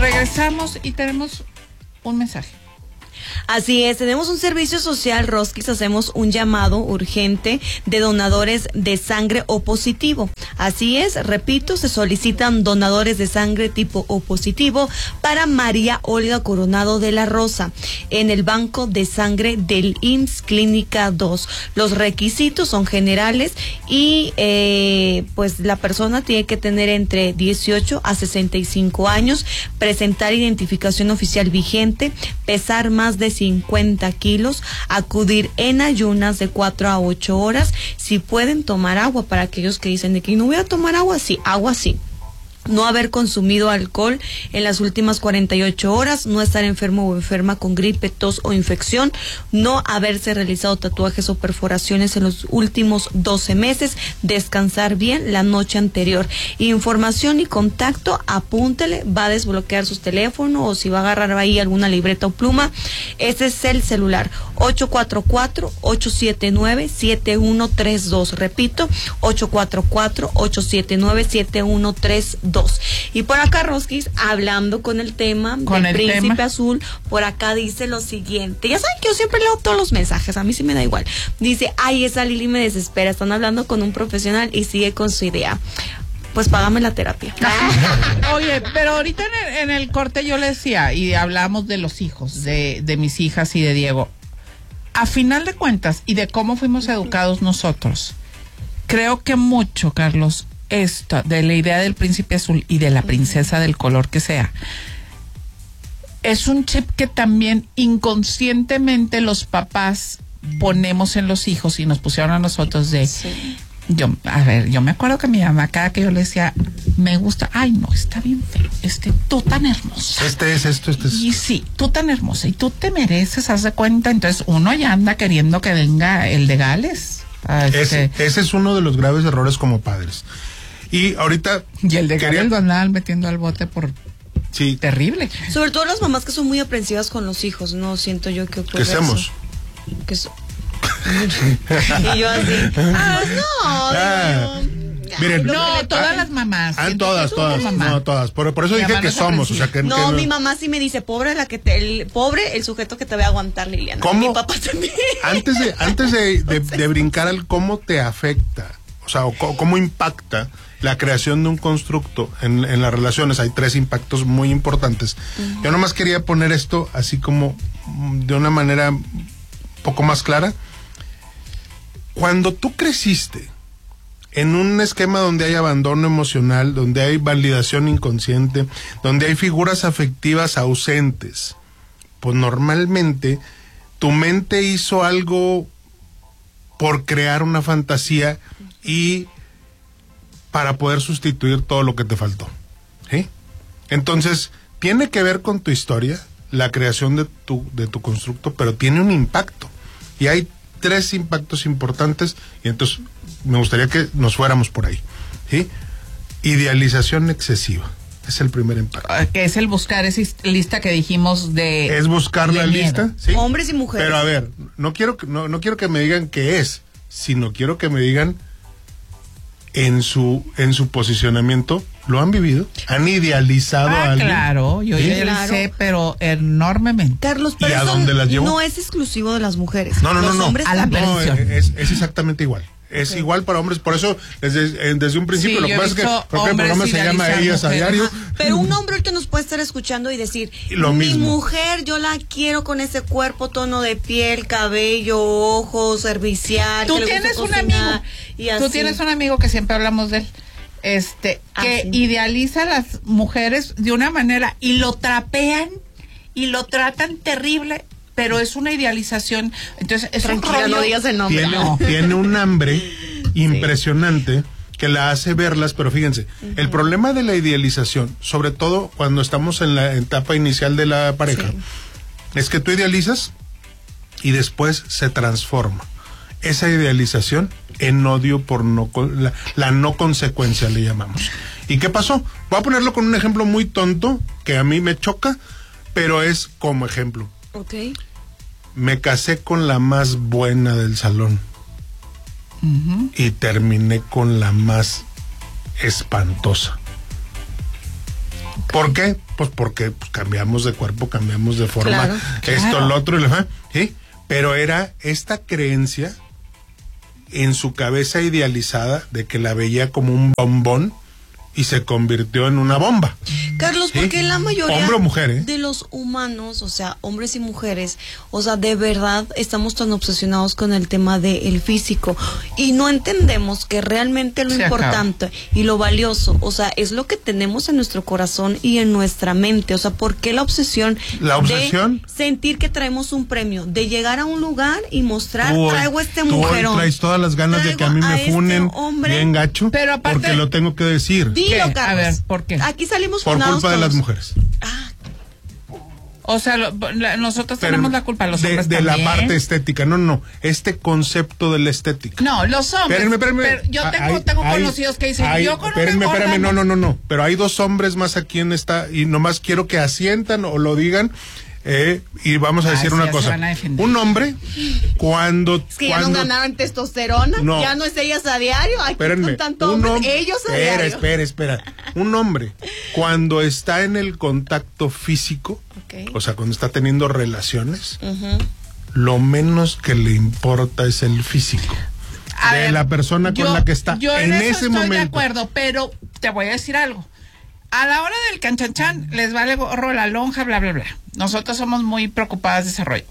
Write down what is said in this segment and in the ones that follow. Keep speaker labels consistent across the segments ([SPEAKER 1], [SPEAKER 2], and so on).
[SPEAKER 1] Regresamos y tenemos un mensaje.
[SPEAKER 2] Así es, tenemos un servicio social, Rosquis, hacemos un llamado urgente de donadores de sangre O positivo. Así es, repito, se solicitan donadores de sangre tipo O positivo para María Olga Coronado de la Rosa en el banco de sangre del IMSS Clínica 2. Los requisitos son generales y pues la persona tiene que tener entre 18 a 65 años, presentar identificación oficial vigente, pesar más de 50 kilos, acudir en ayunas de 4 a 8 horas, si pueden tomar agua, para aquellos que dicen de que no voy a tomar agua, sí, agua sí. No haber consumido alcohol en las últimas 48 horas, no estar enfermo o enferma con gripe, tos o infección, no haberse realizado tatuajes o perforaciones en los últimos 12 meses, descansar bien la noche anterior. Información y contacto, apúntele, va a desbloquear sus teléfonos o si va a agarrar ahí alguna libreta o pluma, ese es el celular, 844-879-7132, repito, 844-879-7132. Y por acá, Rosquis, hablando con el tema del Príncipe Azul, por acá dice lo siguiente. Ya saben que yo siempre leo todos los mensajes, a mí sí me da igual. Dice, ay, esa Lili me desespera, están hablando con un profesional y sigue con su idea. Pues págame la terapia.
[SPEAKER 1] Oye, pero ahorita en el corte yo le decía, y hablamos de los hijos, de mis hijas y de Diego. A final de cuentas, y de cómo fuimos educados nosotros, creo que mucho, Carlos, esto de la idea del príncipe azul y de la princesa del color que sea, es un chip que también inconscientemente los papás ponemos en los hijos y nos pusieron a nosotros de... Sí. Yo me acuerdo que mi mamá, cada que yo le decía, me gusta, ay no, está bien feo, tú tan hermosa.
[SPEAKER 3] Este es.
[SPEAKER 1] Y sí, tú tan hermosa, y tú te mereces, haz de cuenta, entonces uno ya anda queriendo que venga el de Gales.
[SPEAKER 3] Ese es uno de los graves errores como padres. Y ahorita...
[SPEAKER 1] Y el de Gales lo andaban metiendo al bote por...
[SPEAKER 3] Sí.
[SPEAKER 1] Terrible.
[SPEAKER 2] Sobre todo las mamás que son muy aprensivas con los hijos, ¿no? Siento yo que ocurre
[SPEAKER 3] eso.
[SPEAKER 2] Y yo así,
[SPEAKER 3] miren,
[SPEAKER 1] no, todas las mamás.
[SPEAKER 3] Todas. Por eso dije que somos, o sea que
[SPEAKER 2] no, mi mamá sí me dice, pobre el sujeto que te va a aguantar, Liliana.
[SPEAKER 3] ¿Cómo?
[SPEAKER 2] Mi papá también.
[SPEAKER 3] Antes de brincar al cómo te afecta, o sea, cómo impacta la creación de un constructo en las relaciones, hay 3 impactos muy importantes. Yo nomás quería poner esto así como de una manera un poco más clara. Cuando tú creciste en un esquema donde hay abandono emocional, donde hay validación inconsciente, donde hay figuras afectivas ausentes, pues normalmente tu mente hizo algo por crear una fantasía y para poder sustituir todo lo que te faltó, ¿sí? Entonces, tiene que ver con tu historia, la creación de tu constructo, pero tiene un impacto. Y hay 3 impactos importantes, y entonces me gustaría que nos fuéramos por ahí, ¿sí? Idealización excesiva, es el primer impacto.
[SPEAKER 1] Que es el buscar esa lista que dijimos de...
[SPEAKER 3] Es buscar la lista, ¿sí?
[SPEAKER 2] Hombres y mujeres.
[SPEAKER 3] Pero a ver, no quiero que me digan qué es, sino quiero que me digan en su posicionamiento, ¿lo han vivido? ¿Han idealizado a alguien?
[SPEAKER 1] Claro, yo
[SPEAKER 3] ¿sí?
[SPEAKER 1] idealicé, pero enormemente.
[SPEAKER 2] Carlos, pero eso no es exclusivo de las mujeres.
[SPEAKER 3] No.
[SPEAKER 2] Los hombres
[SPEAKER 1] a la
[SPEAKER 3] no, es exactamente igual. Es igual para hombres, por eso desde un principio lo que pasa es que creo que el programa se llama Ellas a Diario.
[SPEAKER 2] Pero un hombre ahorita nos puede estar escuchando y decir, mi mujer, yo la quiero con ese cuerpo, tono de piel, cabello, ojos, cervicial.
[SPEAKER 1] Tú tienes un amigo, tú tienes un amigo que siempre hablamos de él, que idealiza a las mujeres de una manera y lo trapean y lo tratan terrible. Pero es una idealización, entonces es
[SPEAKER 2] tranquila, no digas el nombre.
[SPEAKER 3] Tiene un hambre impresionante que la hace verlas, pero fíjense, el problema de la idealización, sobre todo cuando estamos en la etapa inicial de la pareja, es que tú idealizas y después se transforma esa idealización en odio por la no consecuencia, le llamamos. ¿Y qué pasó? Voy a ponerlo con un ejemplo muy tonto que a mí me choca, pero es como ejemplo.
[SPEAKER 2] Okay.
[SPEAKER 3] Me casé con la más buena del salón y terminé con la más espantosa. ¿Por qué? Pues porque cambiamos de cuerpo, cambiamos de forma,
[SPEAKER 2] Claro,
[SPEAKER 3] esto, lo otro, ¿sí? Pero era esta creencia en su cabeza idealizada de que la veía como un bombón y se convirtió en una bomba.
[SPEAKER 2] Carlos,
[SPEAKER 3] ¿Sí?
[SPEAKER 2] porque la mayoría
[SPEAKER 3] Hombre o mujer,
[SPEAKER 2] de los humanos, o sea, hombres y mujeres, o sea, de verdad estamos tan obsesionados con el tema del físico y no entendemos que realmente lo importante y lo valioso, o sea, es lo que tenemos en nuestro corazón y en nuestra mente. O sea, ¿por qué la obsesión?
[SPEAKER 3] La obsesión
[SPEAKER 2] De sentir que traemos un premio, de llegar a un lugar y mostrar, traigo este
[SPEAKER 3] tú
[SPEAKER 2] mujerón.
[SPEAKER 3] Hoy traes todas las ganas de que a mí me funen bien gacho,
[SPEAKER 1] pero aparte,
[SPEAKER 3] porque lo tengo que decir.
[SPEAKER 2] Dilo,
[SPEAKER 1] ¿qué?
[SPEAKER 2] Carlos.
[SPEAKER 1] A ver, ¿por qué?
[SPEAKER 2] Aquí salimos
[SPEAKER 3] Por
[SPEAKER 2] funados
[SPEAKER 3] culpa de las
[SPEAKER 2] todos.
[SPEAKER 3] mujeres.
[SPEAKER 1] O sea, nosotros tenemos la culpa, los hombres
[SPEAKER 3] de
[SPEAKER 1] también.
[SPEAKER 3] la parte estética, no, este concepto de la estética.
[SPEAKER 1] No, los hombres.
[SPEAKER 3] Espérenme.
[SPEAKER 1] Pero yo tengo conocidos que dicen, yo con una gorda
[SPEAKER 3] espérenme, no. Pero hay dos hombres más aquí en esta, y nomás quiero que asientan o lo digan, y vamos a decir una cosa. Un hombre, cuando...
[SPEAKER 2] Es que ya no ganaron testosterona,
[SPEAKER 3] No.
[SPEAKER 2] ya no es ellas a diario, aquí con tanto hombre, ellos a diario.
[SPEAKER 3] Espera. Un hombre, cuando está en el contacto físico, o sea, cuando está teniendo relaciones, lo menos que le importa es el físico de la persona con la que está
[SPEAKER 1] yo
[SPEAKER 3] en
[SPEAKER 1] eso
[SPEAKER 3] ese
[SPEAKER 1] estoy
[SPEAKER 3] momento.
[SPEAKER 1] de acuerdo, pero te voy a decir algo. A la hora del canchanchan les vale gorro la lonja, bla, bla, bla. Nosotros somos muy preocupadas de ese rollo.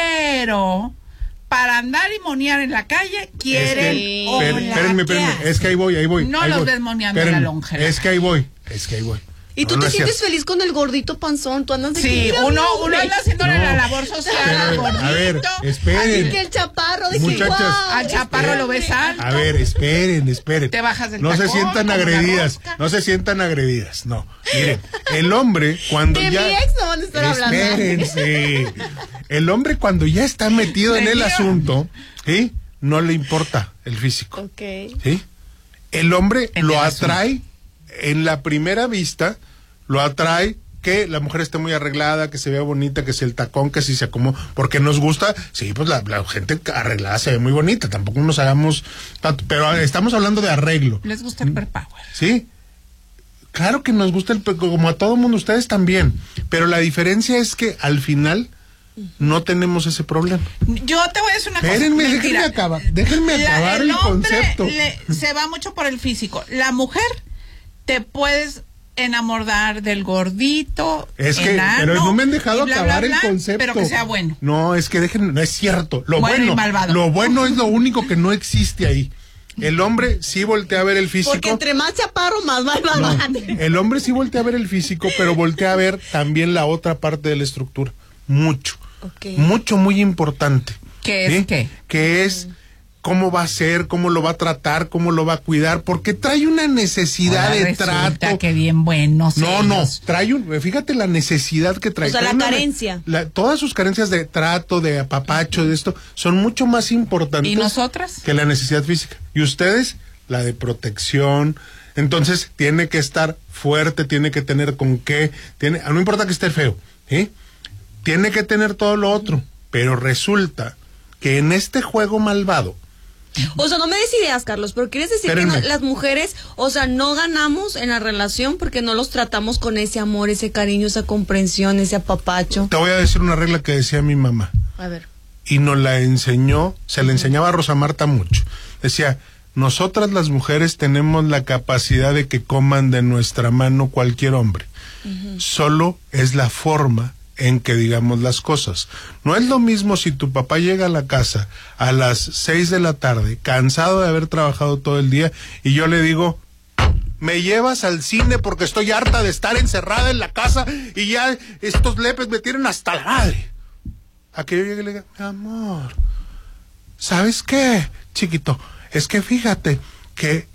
[SPEAKER 1] Pero para andar y monear en la calle quieren...
[SPEAKER 3] Espérenme. Es que ahí voy.
[SPEAKER 1] No
[SPEAKER 3] ahí
[SPEAKER 1] los
[SPEAKER 3] voy.
[SPEAKER 1] ves moneando en la lonja.
[SPEAKER 3] Es que ahí voy.
[SPEAKER 2] Y tú
[SPEAKER 3] No,
[SPEAKER 2] te
[SPEAKER 3] no es
[SPEAKER 2] sientes
[SPEAKER 3] cierto.
[SPEAKER 2] feliz con el gordito panzón, tú andas de
[SPEAKER 1] Sí,
[SPEAKER 2] que,
[SPEAKER 1] uno
[SPEAKER 2] mira,
[SPEAKER 1] anda haciéndole la labor social al gordito.
[SPEAKER 3] A ver, esperen.
[SPEAKER 2] así que el chaparro de
[SPEAKER 3] Muchachas,
[SPEAKER 2] que guau,
[SPEAKER 1] Al chaparro lo ves alto.
[SPEAKER 3] A ver, esperen.
[SPEAKER 1] Te bajas del
[SPEAKER 3] No se
[SPEAKER 1] tacón,
[SPEAKER 3] sientan
[SPEAKER 1] como la
[SPEAKER 3] agredidas.
[SPEAKER 1] rosca.
[SPEAKER 3] No se sientan agredidas. No. Miren, el hombre cuando
[SPEAKER 2] de
[SPEAKER 3] ya...
[SPEAKER 2] mi ex no van a estar hablando.
[SPEAKER 3] Espérense. El hombre cuando ya está metido en el
[SPEAKER 1] Mío.
[SPEAKER 3] asunto, ¿sí? No le importa el físico.
[SPEAKER 2] Ok.
[SPEAKER 3] ¿Sí? El hombre
[SPEAKER 1] En
[SPEAKER 3] lo
[SPEAKER 1] el
[SPEAKER 3] atrae en la primera vista, lo atrae que la mujer esté muy arreglada, que se vea bonita, que si el tacón, que si se acomoda, porque nos gusta, sí, pues la gente arreglada se ve muy bonita, tampoco nos hagamos tanto, pero estamos hablando de arreglo.
[SPEAKER 1] Les gusta el perpower.
[SPEAKER 3] Sí, claro que nos gusta como a todo mundo, ustedes también, pero la diferencia es que al final no tenemos ese problema.
[SPEAKER 1] Yo te voy a decir una cosa.
[SPEAKER 3] Espérenme,
[SPEAKER 1] Mentira.
[SPEAKER 3] déjenme acabar el
[SPEAKER 1] hombre
[SPEAKER 3] concepto.
[SPEAKER 1] se va mucho por el físico. La mujer te puedes enamorar del gordito,
[SPEAKER 3] Es que,
[SPEAKER 1] enano,
[SPEAKER 3] pero no me han dejado
[SPEAKER 1] y bla,
[SPEAKER 3] acabar
[SPEAKER 1] bla, bla,
[SPEAKER 3] el concepto.
[SPEAKER 1] pero que sea bueno.
[SPEAKER 3] No, es que no es cierto.
[SPEAKER 1] Bueno y malvado.
[SPEAKER 3] Lo bueno es lo único que no existe ahí. El hombre sí voltea a ver el físico.
[SPEAKER 2] Porque entre más chaparro, más malvado.
[SPEAKER 3] El hombre sí voltea a ver el físico, pero voltea a ver también la otra parte de la estructura. Mucho. Mucho, muy importante.
[SPEAKER 1] ¿Qué es qué?
[SPEAKER 3] Que es cómo va a ser, cómo lo va a tratar, cómo lo va a cuidar, porque trae una necesidad
[SPEAKER 1] Ahora
[SPEAKER 3] de
[SPEAKER 1] resulta
[SPEAKER 3] trato.
[SPEAKER 1] que bien buenos
[SPEAKER 3] No,
[SPEAKER 1] ellos.
[SPEAKER 3] trae fíjate la necesidad que trae.
[SPEAKER 2] O sea,
[SPEAKER 3] Trae
[SPEAKER 2] la carencia.
[SPEAKER 3] Todas sus carencias de trato, de apapacho, de esto, son mucho más importantes.
[SPEAKER 1] ¿Y nosotras?
[SPEAKER 3] Que la necesidad física. Y ustedes, la de protección. Entonces, tiene que estar fuerte, tiene que tener con qué, no importa que esté feo, ¿sí? Tiene que tener todo lo otro. Pero resulta que en este juego malvado,
[SPEAKER 2] O sea, no me des ideas, Carlos, pero quieres decir
[SPEAKER 3] Espérenme.
[SPEAKER 2] que las mujeres, o sea, no ganamos en la relación porque no los tratamos con ese amor, ese cariño, esa comprensión, ese apapacho.
[SPEAKER 3] te voy a decir una regla que decía mi mamá.
[SPEAKER 2] A ver.
[SPEAKER 3] Y nos la enseñó, se la enseñaba a Rosa Marta mucho. Decía, nosotras las mujeres tenemos la capacidad de que coman de nuestra mano cualquier hombre. Solo es la forma en que digamos las cosas. No es lo mismo si tu papá llega a la casa a las 6 de la tarde, cansado de haber trabajado todo el día, y yo le digo, me llevas al cine porque estoy harta de estar encerrada en la casa y ya estos lepes me tienen hasta la madre. A que yo llegue y le diga, mi amor, ¿sabes qué, chiquito? Es que fíjate que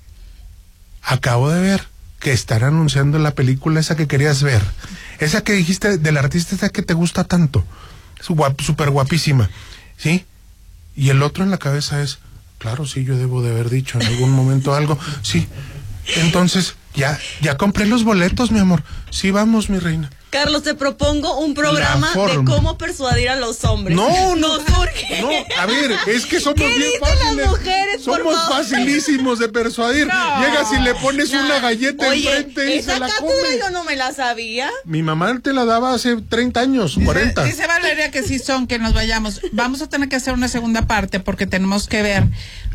[SPEAKER 3] acabo de ver que están anunciando la película esa que querías ver. Esa que dijiste del artista esa que te gusta tanto. Es súper guapísima. ¿Sí? Y el otro en la cabeza es, claro, sí, yo debo de haber dicho en algún momento algo. Sí. Entonces, ya compré los boletos, mi amor. Sí, vamos, mi reina.
[SPEAKER 2] Carlos, te propongo un programa de cómo persuadir a los hombres.
[SPEAKER 3] No,
[SPEAKER 2] surge.
[SPEAKER 3] No, a ver, es que somos bien fáciles.
[SPEAKER 2] Las mujeres,
[SPEAKER 3] somos facilísimos de persuadir.
[SPEAKER 1] No.
[SPEAKER 3] Llegas y le pones una galleta enfrente y se la come.
[SPEAKER 2] Yo no me la sabía.
[SPEAKER 3] Mi mamá te la daba hace 30 años, 40.
[SPEAKER 1] Dice Valeria que sí son, que nos vayamos. Vamos a tener que hacer una segunda parte porque tenemos que ver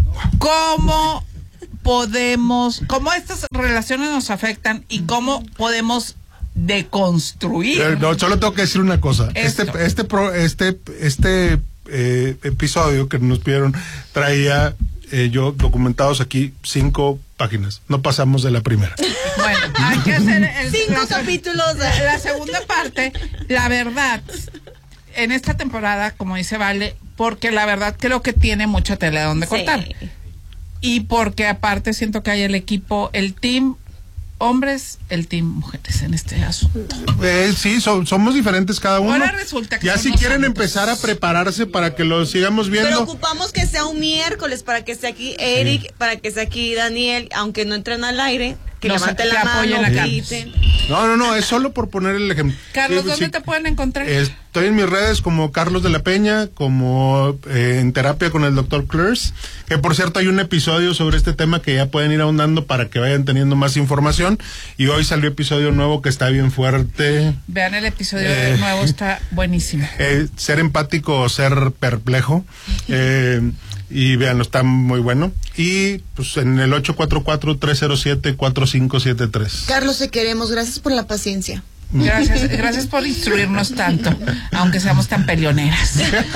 [SPEAKER 1] cómo cómo estas relaciones nos afectan y cómo podemos deconstruir.
[SPEAKER 3] No, solo tengo que decir una cosa.
[SPEAKER 1] Esto.
[SPEAKER 3] Este episodio que nos pidieron traía yo documentados aquí 5 páginas. No pasamos de la primera.
[SPEAKER 1] Bueno, hay que hacer
[SPEAKER 2] 5 capítulos.
[SPEAKER 1] La segunda parte, la verdad, en esta temporada, como dice Vale, porque la verdad creo que tiene mucha tela de donde cortar. Y porque aparte siento que hay el equipo, el team hombres, el team mujeres en este asunto.
[SPEAKER 3] Sí, somos diferentes cada uno.
[SPEAKER 1] Ahora resulta que
[SPEAKER 3] ya si quieren empezar a prepararse para que lo sigamos viendo.
[SPEAKER 2] Pero ocupamos que sea un miércoles para que esté aquí Eric, para que esté aquí Daniel, aunque no entren al aire, que levanten la mano, griten.
[SPEAKER 3] No, es solo por poner el ejemplo.
[SPEAKER 1] Carlos, ¿dónde te pueden encontrar?
[SPEAKER 3] Estoy en mis redes como Carlos de la Peña, como en terapia con el Dr. Klers, que por cierto hay un episodio sobre este tema que ya pueden ir ahondando para que vayan teniendo más información, y hoy salió episodio nuevo que está bien fuerte.
[SPEAKER 1] Vean el episodio nuevo, está buenísimo.
[SPEAKER 3] Ser empático o ser perplejo. Y vean, está muy bueno. Y pues en el 844-307-4573.
[SPEAKER 4] Carlos, te queremos. Gracias por la paciencia.
[SPEAKER 1] Gracias por instruirnos tanto, aunque seamos tan peleoneras.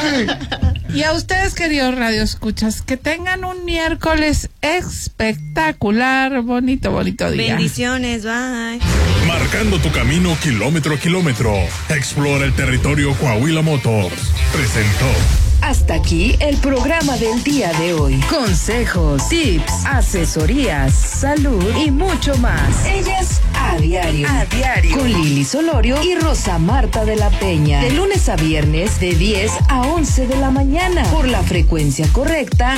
[SPEAKER 1] Y a ustedes, queridos radioescuchas, que tengan un miércoles espectacular, bonito día.
[SPEAKER 2] Bendiciones, bye.
[SPEAKER 5] Marcando tu camino kilómetro a kilómetro. Explora el territorio Coahuila Motors. Presentó.
[SPEAKER 6] Hasta aquí el programa del día de hoy. Consejos, tips, asesorías, salud y mucho más. Ellas a diario. Con Lili Solorio y Rosa Marta de la Peña. De lunes a viernes de 10 a 11 de la mañana. Por la frecuencia correcta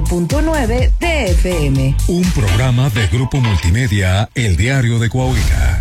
[SPEAKER 6] 88.9 de FM.
[SPEAKER 5] Un programa de Grupo Multimedia, El Diario de Coahuila.